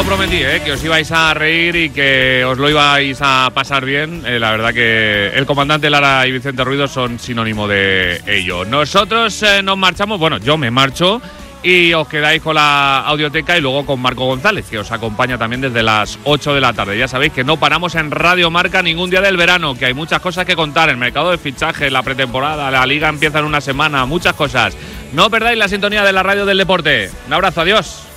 lo prometí, que os ibais a reír y que os lo ibais a pasar bien. La verdad que el comandante Lara y Vicente Ruido son sinónimo de ello. Nosotros nos marchamos, bueno, yo me marcho y os quedáis con la audioteca y luego con Marco González, que os acompaña también desde las 8 de la tarde. Ya sabéis que no paramos en Radio Marca ningún día del verano, que hay muchas cosas que contar, el mercado de fichajes, la pretemporada, la liga empieza en una semana, muchas cosas. No perdáis la sintonía de la radio del deporte. Un abrazo, adiós.